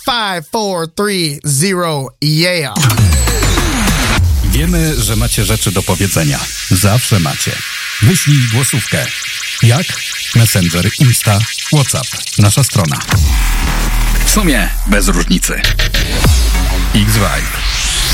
5, 4, 3, 0, yeah. Wiemy, że macie rzeczy do powiedzenia. Zawsze macie. Wyślij głosówkę. Jak? Messenger, Insta, WhatsApp. Nasza strona. W sumie bez różnicy. X-Vibe.